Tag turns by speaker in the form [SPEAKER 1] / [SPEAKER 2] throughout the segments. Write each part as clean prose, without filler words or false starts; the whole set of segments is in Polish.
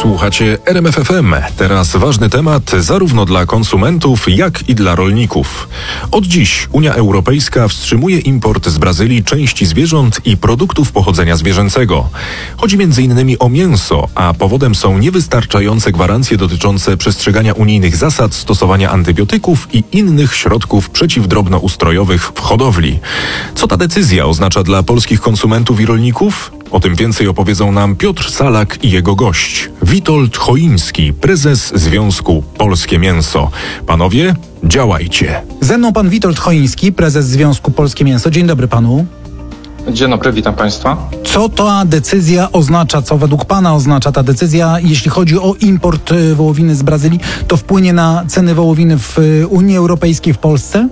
[SPEAKER 1] Słuchacie RMF FM. Teraz ważny temat zarówno dla konsumentów, jak i dla rolników. Od dziś Unia Europejska wstrzymuje import z Brazylii części zwierząt i produktów pochodzenia zwierzęcego. Chodzi m.in. o mięso, a powodem są niewystarczające gwarancje dotyczące przestrzegania unijnych zasad stosowania antybiotyków i innych środków przeciwdrobnoustrojowych w hodowli. Co ta decyzja oznacza dla polskich konsumentów i rolników? O tym więcej opowiedzą nam Piotr Salak i jego gość, Witold Choiński, prezes Związku Polskie Mięso. Panowie, działajcie.
[SPEAKER 2] Ze mną pan Witold Choiński, prezes Związku Polskie Mięso. Dzień dobry panu.
[SPEAKER 3] Dzień dobry, witam państwa.
[SPEAKER 2] Co ta decyzja oznacza, co według pana oznacza ta decyzja, jeśli chodzi o import wołowiny z Brazylii? To wpłynie na ceny wołowiny w Unii Europejskiej, w Polsce?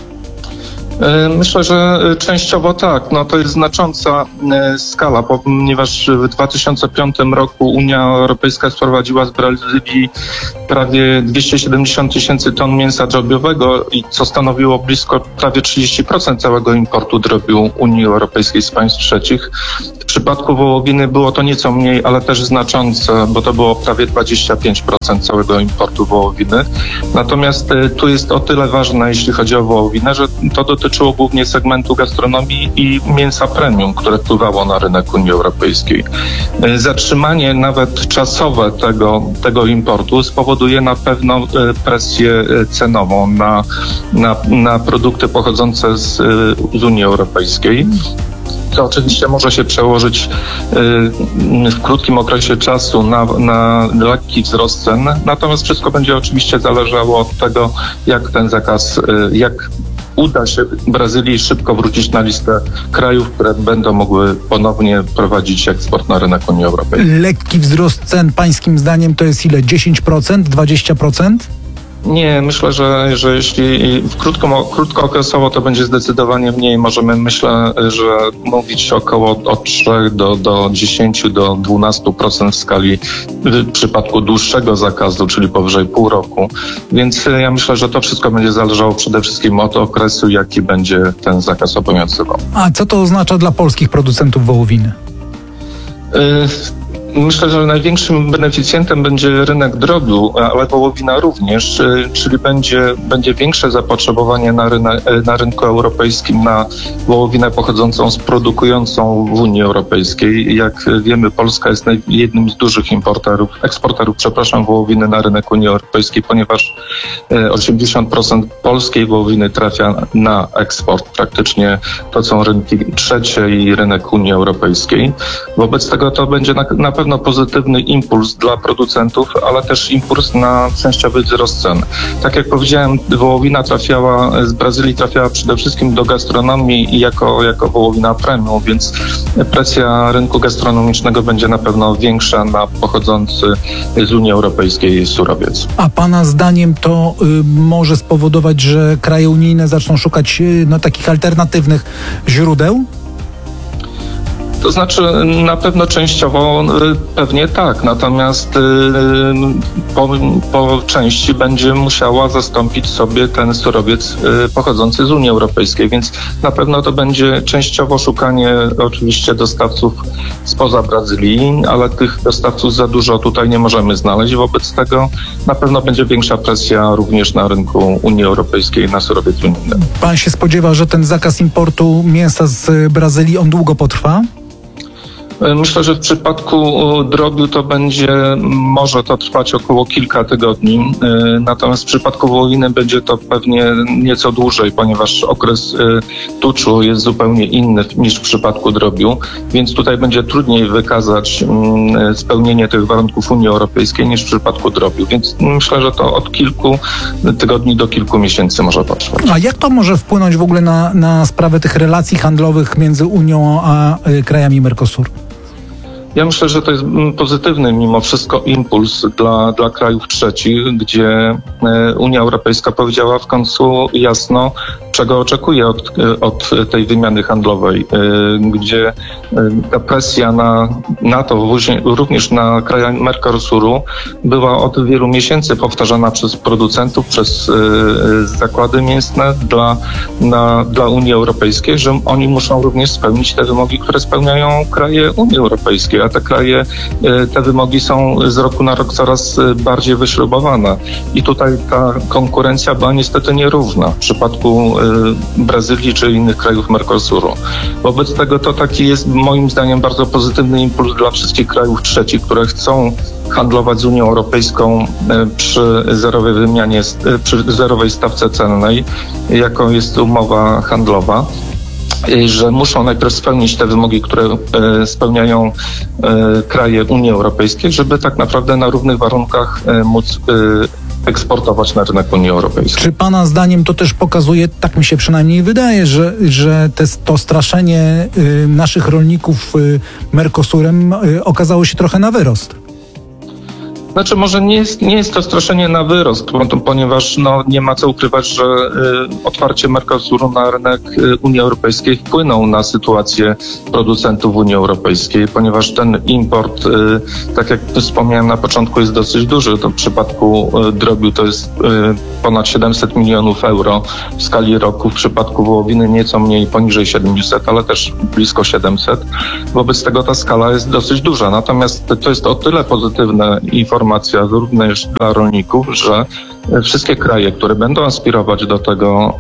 [SPEAKER 3] Myślę, że częściowo tak. To jest znacząca skala, ponieważ w 2005 roku Unia Europejska sprowadziła z Brazylii prawie 270 tysięcy ton mięsa drobiowego, co stanowiło blisko prawie 30% całego importu drobiu Unii Europejskiej z państw trzecich. W przypadku wołowiny było to nieco mniej, ale też znaczące, bo to było prawie 25% całego importu wołowiny. Natomiast tu jest o tyle ważne, jeśli chodzi o wołowinę, że to dotyczyło głównie segmentu gastronomii i mięsa premium, które wpływało na rynek Unii Europejskiej. Zatrzymanie nawet czasowe tego importu spowoduje na pewno presję cenową na produkty pochodzące z Unii Europejskiej. To oczywiście może się przełożyć w krótkim okresie czasu na lekki wzrost cen, natomiast wszystko będzie oczywiście zależało od tego, jak ten zakaz, jak uda się Brazylii szybko wrócić na listę krajów, które będą mogły ponownie prowadzić eksport na rynek Unii Europejskiej.
[SPEAKER 2] Lekki wzrost cen pańskim zdaniem to jest ile? 10%? 20%?
[SPEAKER 3] Nie, myślę, że jeśli krótkookresowo to będzie zdecydowanie mniej. Możemy, myślę, że mówić około od 3 do 10 do 12% w skali w przypadku dłuższego zakazu, czyli powyżej pół roku. Więc ja myślę, że to wszystko będzie zależało przede wszystkim od okresu, jaki będzie ten zakaz obowiązywał.
[SPEAKER 2] A co to oznacza dla polskich producentów wołowiny?
[SPEAKER 3] Myślę, że największym beneficjentem będzie rynek drobiu, ale wołowina również, czyli będzie większe zapotrzebowanie na rynku europejskim na wołowinę pochodzącą z produkującą w Unii Europejskiej. Jak wiemy, Polska jest jednym z dużych eksporterów wołowiny na rynek Unii Europejskiej, ponieważ 80% polskiej wołowiny trafia na eksport. Praktycznie to są rynki trzecie i rynek Unii Europejskiej. Wobec tego to będzie na pewno pozytywny impuls dla producentów, ale też impuls na częściowy wzrost cen. Tak jak powiedziałem, wołowina z Brazylii trafiała przede wszystkim do gastronomii i jako wołowina premium, więc presja rynku gastronomicznego będzie na pewno większa na pochodzący z Unii Europejskiej surowiec.
[SPEAKER 2] A pana zdaniem to może spowodować, że kraje unijne zaczną szukać takich alternatywnych źródeł?
[SPEAKER 3] To znaczy na pewno częściowo pewnie tak, natomiast po części będzie musiała zastąpić sobie ten surowiec pochodzący z Unii Europejskiej, więc na pewno to będzie częściowo szukanie oczywiście dostawców spoza Brazylii, ale tych dostawców za dużo tutaj nie możemy znaleźć. Wobec tego na pewno będzie większa presja również na rynku Unii Europejskiej na surowiec unijny.
[SPEAKER 2] Pan się spodziewa, że ten zakaz importu mięsa z Brazylii on długo potrwa?
[SPEAKER 3] Myślę, że w przypadku drobiu może to trwać około kilka tygodni, natomiast w przypadku wołowiny będzie to pewnie nieco dłużej, ponieważ okres tuczu jest zupełnie inny niż w przypadku drobiu, więc tutaj będzie trudniej wykazać spełnienie tych warunków Unii Europejskiej niż w przypadku drobiu, więc myślę, że to od kilku tygodni do kilku miesięcy może potrwać.
[SPEAKER 2] A jak to może wpłynąć w ogóle na sprawę tych relacji handlowych między Unią a krajami Mercosuru?
[SPEAKER 3] Ja myślę, że to jest pozytywny mimo wszystko impuls dla krajów trzecich, gdzie Unia Europejska powiedziała w końcu jasno, czego oczekuje od tej wymiany handlowej, gdzie ta presja na to, również na kraje Mercosuru, była od wielu miesięcy powtarzana przez producentów, przez zakłady mięsne dla Unii Europejskiej, że oni muszą również spełnić te wymogi, które spełniają kraje Unii Europejskiej. a te kraje, te wymogi są z roku na rok coraz bardziej wyśrubowane. I tutaj ta konkurencja była niestety nierówna w przypadku Brazylii czy innych krajów Mercosuru. Wobec tego to taki jest moim zdaniem bardzo pozytywny impuls dla wszystkich krajów trzecich, które chcą handlować z Unią Europejską przy zerowej wymianie, przy zerowej stawce celnej, jaką jest umowa handlowa, że muszą najpierw spełnić te wymogi, które spełniają kraje Unii Europejskiej, żeby tak naprawdę na równych warunkach móc eksportować na rynek Unii Europejskiej.
[SPEAKER 2] Czy pana zdaniem to też pokazuje, tak mi się przynajmniej wydaje, że to straszenie naszych rolników Mercosurem okazało się trochę na wyrost?
[SPEAKER 3] Znaczy może nie jest to straszenie na wyrost, ponieważ nie ma co ukrywać, że otwarcie Mercosuru na rynek Unii Europejskiej wpłynął na sytuację producentów Unii Europejskiej, ponieważ ten import, tak jak wspomniałem na początku, jest dosyć duży. To w przypadku drobiu to jest ponad 700 milionów euro w skali roku, w przypadku wołowiny nieco mniej, poniżej 700, ale też blisko 700. Wobec tego ta skala jest dosyć duża. Natomiast to jest o tyle pozytywna informacja również dla rolników, że wszystkie kraje, które będą aspirować do tego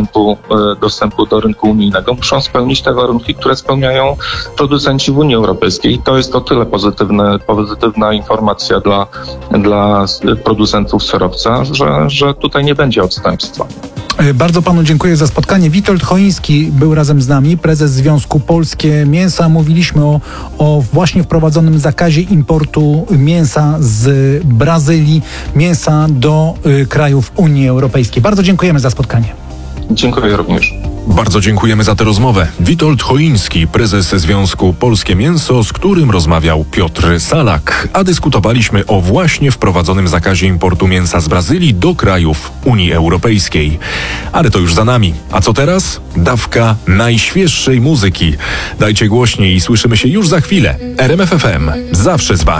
[SPEAKER 3] dostępu do rynku unijnego, muszą spełnić te warunki, które spełniają producenci w Unii Europejskiej. I to jest o tyle pozytywna informacja dla producentów surowca, że tutaj nie będzie odstępstwa.
[SPEAKER 2] Bardzo panu dziękuję za spotkanie. Witold Choiński był razem z nami, prezes Związku Polskie Mięsa. Mówiliśmy o właśnie wprowadzonym zakazie importu mięsa z Brazylii, mięsa do krajów Unii Europejskiej. Bardzo dziękujemy za spotkanie.
[SPEAKER 3] Dziękuję również.
[SPEAKER 1] Bardzo dziękujemy za tę rozmowę. Witold Choiński, prezes Związku Polskie Mięso, z którym rozmawiał Piotr Salak, a dyskutowaliśmy o właśnie wprowadzonym zakazie importu mięsa z Brazylii do krajów Unii Europejskiej. Ale to już za nami. A co teraz? Dawka najświeższej muzyki. Dajcie głośniej i słyszymy się już za chwilę. RMF FM. Zawsze z wami.